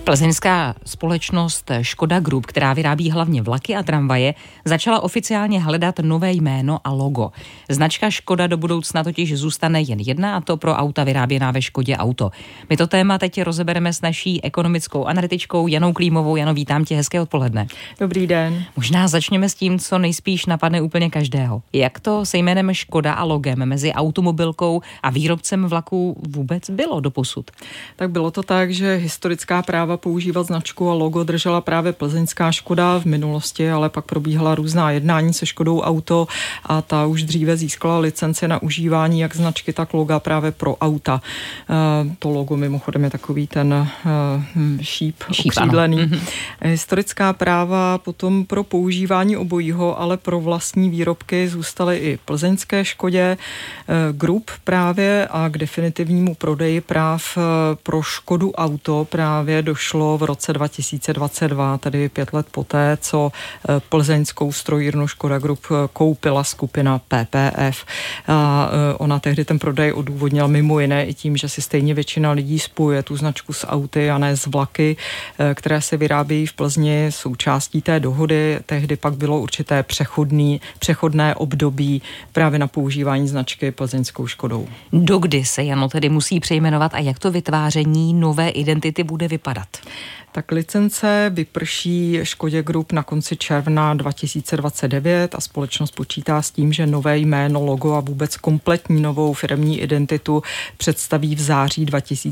Plzeňská společnost Škoda Group, která vyrábí hlavně vlaky a tramvaje, začala oficiálně hledat nové jméno a logo. Značka Škoda do budoucna totiž zůstane jen jedna, a to pro auta vyráběná ve Škodě Auto. My to téma teď rozebereme s naší ekonomickou analytičkou Janou Klímovou. Jano, vítám tě, hezké odpoledne. Dobrý den. Možná začněme s tím, co nejspíš napadne úplně každého. Jak to se jménem Škoda a logem mezi automobilkou a výrobcem vlaků vůbec bylo doposud? Tak bylo to tak, že historická práva používat značku a logo držela právě plzeňská Škoda v minulosti, ale pak probíhala různá jednání se Škodou Auto a ta už dříve získala licenci na užívání jak značky, tak loga právě pro auta. To logo mimochodem je takový ten šíp okřídlený. Historická práva potom pro používání obojího, ale pro vlastní výrobky zůstaly i plzeňské Škodě Group právě, a k definitivnímu prodeji práv pro Škodu Auto právě došlo v roce 2022, tedy 5 let poté, co plzeňskou strojírnu Škoda Group koupila skupina PPF. A ona tehdy ten prodej odůvodnila mimo jiné i tím, že si stejně většina lidí spojuje tu značku s auty a ne s vlaky, které se vyrábějí v Plzni, součástí té dohody. Tehdy pak bylo určité přechodné období právě na používání značky plzeňskou Škodou. Dokdy se, Jano, tedy musí přejmenovat a jak to vytváření nové identity bude vypadat? Tak licence vyprší Škodě Group na konci června 2029 a společnost počítá s tím, že nové jméno, logo a vůbec kompletní novou firemní identitu představí v září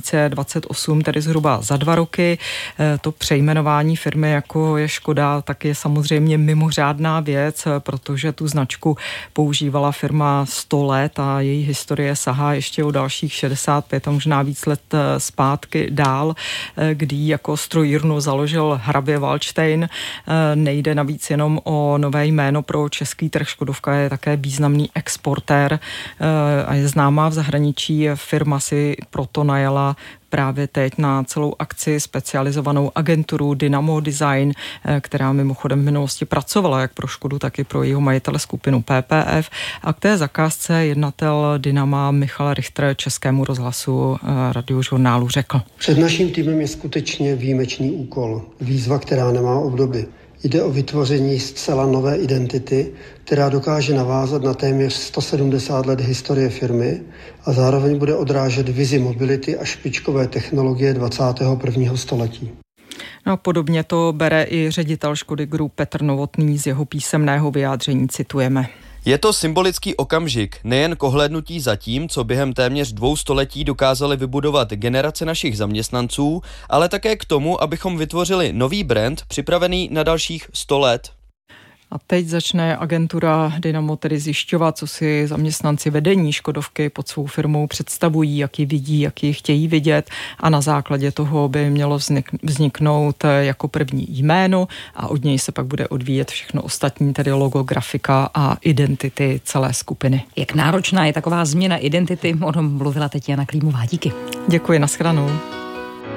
2028, tedy zhruba za 2 roky. To přejmenování firmy, jako je Škoda, tak je samozřejmě mimořádná věc, protože tu značku používala firma 100 let a její historie sahá ještě o dalších 65 a možná víc let zpátky dál, kdy jako strojírnu založil hrabě Valdštejn. Nejde navíc jenom o nové jméno pro český trh. Škodovka je také významný exportér a je známá v zahraničí. Firma si proto najala právě teď na celou akci specializovanou agenturu Dynamo Design, která mimochodem v minulosti pracovala jak pro Škodu, tak i pro jeho majitele skupinu PPF. A k té zakázce jednatel Dynama Michal Richter Českému rozhlasu Radiožurnálu řekl: Před naším týmem je skutečně výjimečný úkol. Výzva, která nemá obdoby. Jde o vytvoření zcela nové identity, která dokáže navázat na téměř 170 let historie firmy a zároveň bude odrážet vizi mobility a špičkové technologie 21. století. No, podobně to bere i ředitel Škody Group Petr Novotný, z jeho písemného vyjádření citujeme. Je to symbolický okamžik, nejen k ohlédnutí za tím, co během téměř 2 století dokázali vybudovat generace našich zaměstnanců, ale také k tomu, abychom vytvořili nový brand připravený na dalších 100 let. A teď začne agentura Dynamo tedy zjišťovat, co si zaměstnanci vedení Škodovky pod svou firmou představují, jak ji vidí, jak ji chtějí vidět, a na základě toho by mělo vzniknout jako první jméno a od něj se pak bude odvíjet všechno ostatní, tedy logo, grafika a identity celé skupiny. Jak náročná je taková změna identity, o tom mluvila teď Jana Klímová. Díky. Děkuji, nashledanou.